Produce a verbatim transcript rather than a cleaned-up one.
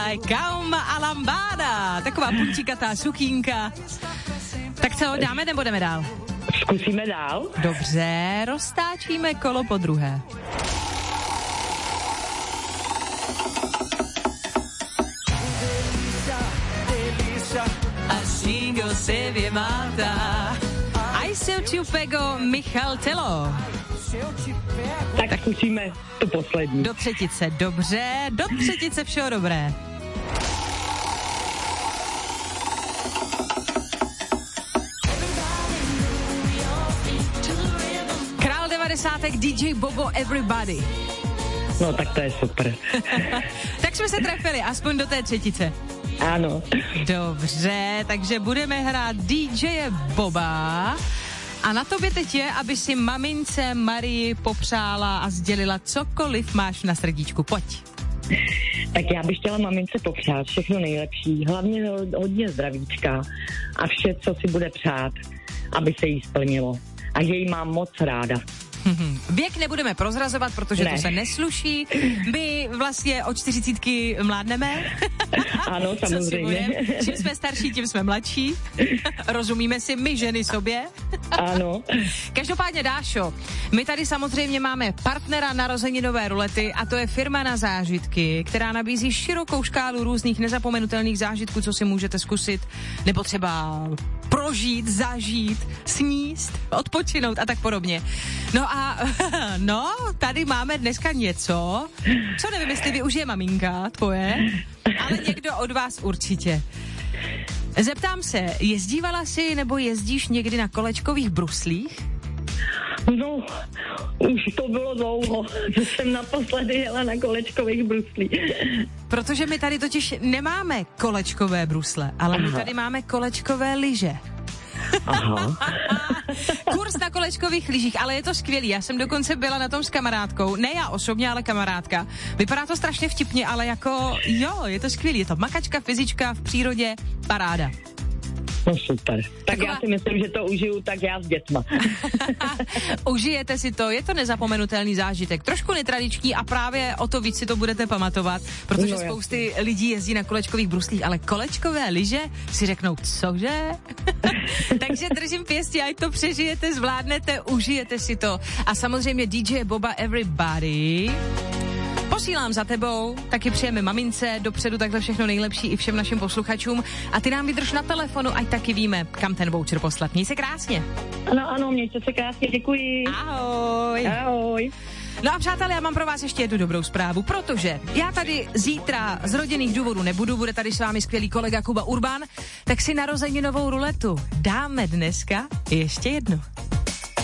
tohle je Calma a Lambada. Taková punčikatá sukínka. Tak co, dáme nebo jdeme dál? Zkusíme dál. Dobře, roztáčíme kolo po druhé. Single se vymáta. I se Tupego Michal Telo. Tak, tak zkusíme to poslední. Do třetice, dobře, do třetice všeho dobré. Král devadesátek D J Bobo Everybody. No tak to je super. Tak jsme se trefili, aspoň do té třetice. Ano. Dobře, takže budeme hrát D J Boba a na tobě teď je, aby si mamince Marii popřála a sdělila cokoliv máš na srdíčku. Pojď. Tak já bych chtěla mamince popřát všechno nejlepší, hlavně hodně zdravíčka a vše, co si bude přát, aby se jí splnilo. A že jí mám moc ráda. Věk nebudeme prozrazovat, protože ne. To se nesluší. My vlastně od čtyřicítky mládneme. Ano, samozřejmě. Čím jsme starší, tím jsme mladší. Rozumíme si my ženy sobě. Ano. Každopádně, Dášo, my tady samozřejmě máme partnera narozeninové rulety a to je firma Na zážitky, která nabízí širokou škálu různých nezapomenutelných zážitků, co si můžete zkusit, nebo třeba prožít, zažít, sníst, odpočinout a tak podobně. No a no, tady máme dneska něco, co nevím, jestli využije maminka tvoje, ale někdo od vás určitě. Zeptám se, jezdívala jsi nebo jezdíš někdy na kolečkových bruslích? No, už to bylo dlouho, že jsem naposledy jela na kolečkových bruslích. Protože my tady totiž nemáme kolečkové brusle, ale Aha. my tady máme kolečkové lyže. Aha. Kurz na kolečkových lyžích, ale je to skvělý. Já jsem dokonce byla na tom s kamarádkou. Ne já osobně, ale kamarádka. Vypadá to strašně vtipně, ale jako jo, je to skvělý. Je to makačka, fyzička v přírodě, paráda. No super. Tak Taková... já si myslím, že to užiju tak já s dětma. Užijete si to, je to nezapomenutelný zážitek. Trošku netradiční a právě o to víc si to budete pamatovat, protože no, spousty jasný. lidí jezdí na kolečkových bruslích, ale kolečkové lyže si řeknou, cože? Takže držím pěstí, ať to přežijete, zvládnete, užijete si to. A samozřejmě D J Boba Everybody posílám za tebou, taky přijeme mamince, dopředu takhle všechno nejlepší i všem našim posluchačům a ty nám vydrž na telefonu, ať taky víme, kam ten voucher poslat. Měj se krásně. Ano, ano, mějte se krásně, děkuji. Ahoj. Ahoj. No a přátelé, já mám pro vás ještě jednu dobrou zprávu, protože já tady zítra z rodinných důvodů nebudu, bude tady s vámi skvělý kolega Kuba Urban, tak si narozeninovou ruletu dáme dneska ještě jednu.